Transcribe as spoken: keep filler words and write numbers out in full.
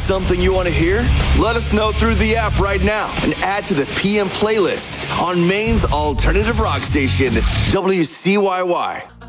something you want to hear? Let us know through the app right now and add to the P M playlist on Maine's alternative rock station, W C Y Y.